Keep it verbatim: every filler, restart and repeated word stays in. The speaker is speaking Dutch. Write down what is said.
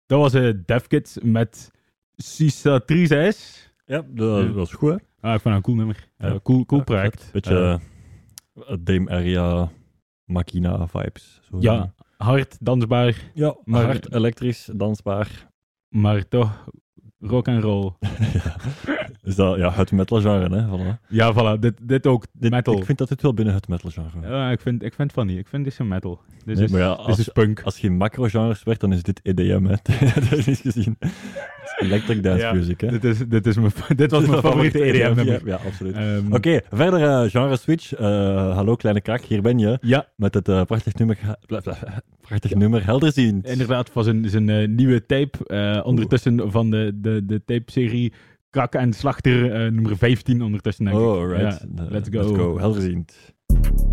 Dat was uh, DevKit met Cicatrices. Ja, dat was goed, hè? Ah, ik vond het een cool nummer. Uh, Ja. cool cool Ja, project. Een beetje uh, Dame Area Machina vibes. Zo Ja, hard, dansbaar, ja maar- hard, elektrisch, dansbaar. maar toch rock and roll. ja. Is dat ja, het metal genre, hè? Voilà. Ja, voilà. Dit, dit ook. Dit, metal. Ik vind dat dit wel binnen het metal genre. Ja, ik vind, ik vind van niet. Ik vind dit is metal. Dit Nee, is, maar ja, dit als, is punk. als je in macro-genres werkt, dan is dit E D M, hè? Technisch gezien. Electric dance Ja, music, hè? Dit, is, dit, is mijn, dit was mijn favoriete E D M nummer. Ja, ja, absoluut. Um, Oké, okay, verder uh, genre switch. Uh, hallo kleine krak, hier ben je. Ja, Met het uh, prachtig nummer, prachtig ja. nummer Helderziend. inderdaad, van zijn, zijn uh, nieuwe tape. Uh, ondertussen van de, de, de tape-serie Krak en Slachter, uh, nummer vijftien ondertussen, denk ik. Oh, right. Ja, Uh, let's go. Let's go, Helderziend.